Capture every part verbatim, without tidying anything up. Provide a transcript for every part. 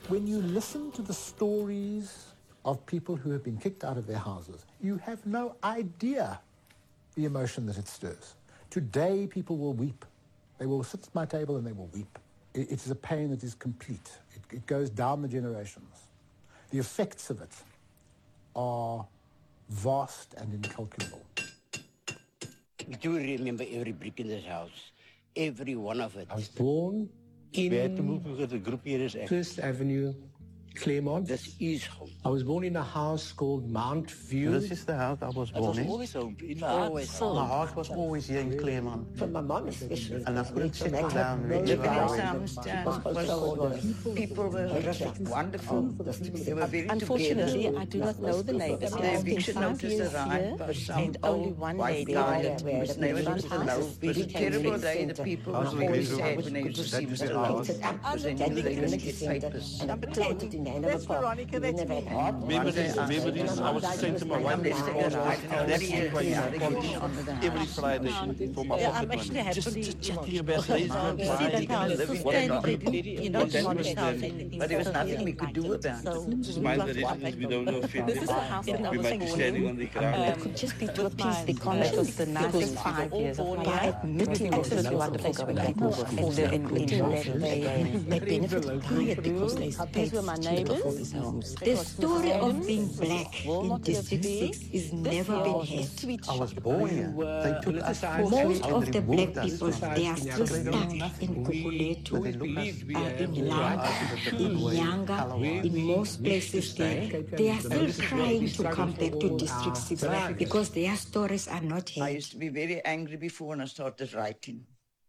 When you listen to the stories of people who have been kicked out of their houses, you have no idea the emotion that it stirs. Today, people will weep. They will sit at my table and they will weep. It, it is a pain that is complete. It, it goes down the generations. The effects of it are vast and incalculable. I do remember every brick in this house, every one of it. I was born in We had to move because the group here is First Avenue, Claremont. This is home. I was born in a house called Mount View. This is the house I was It born was in. always home. In the Always heart. home. My heart was always here in Claremont. For my mom especially. And I couldn't settle down. No, really. no, People were wonderful. They were very Unfortunately, together. I do not know the neighbors. The I've been eviction five notice years arrived here, by some and only old one white lady guy that whose name was Mister Lowe. It was a terrible day. The people were always sad when they used to see Mister Lowe because they knew they were going to get papers. Number ten. That's Veronica, that's me. Remember this, remember this, I was saying to my wife, Let's take a ride. And that year, every Friday for my Yeah, pocket I'm actually money. happily, Just chatting about days gone you see by. that house, sustainably, you know, That not was without then. anything. But there was nothing we could do about it. So, Smile the residents, we don't know if this is the house that I we was might be standing on the ground. It could just be to appease the economy. It was the nicest five years of my life. Admitting it was a wonderful going back over and living in They benefit tired because they These were my neighbors. The story of being black in District six is never been had. I was born here. They took us forcefully Most of and the black removed us. people, they are still stuck in Kukuletu, uh, in Langa, in Yanga, in most places there. They are still trying to come back to District six because their stories are not I heard. used to be very angry before when I started writing.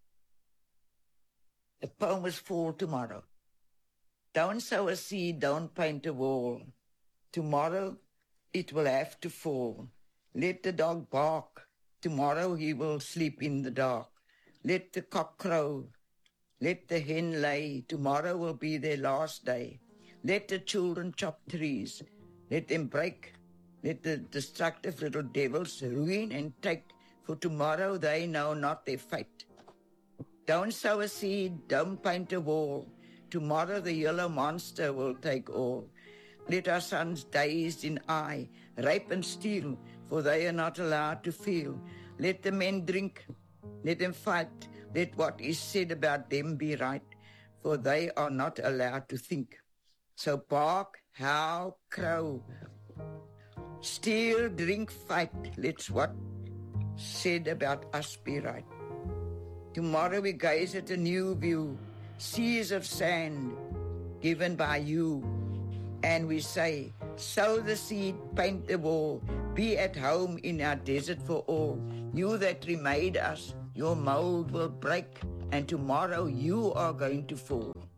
The poem was Fall Tomorrow. Don't sow a seed, don't paint a wall. Tomorrow it will have to fall. Let the dog bark. Tomorrow he will sleep in the dark. Let the cock crow. Let the hen lay. Tomorrow will be their last day. Let the children chop trees. Let them break. Let the destructive little devils ruin and take. For tomorrow they know not their fate. Don't sow a seed, don't paint a wall. Tomorrow the yellow monster will take all. Let our sons dazed in eye, rape and steal, for they are not allowed to feel. Let the men drink, let them fight, let what is said about them be right, for they are not allowed to think. So bark, howl, crow, steal, drink, fight, let's what said about us be right. Tomorrow we gaze at a new view, seas of sand given by you. And we say, sow the seed, paint the wall, be at home in our desert for all. You that remade us, your mold will break, and tomorrow you are going to fall.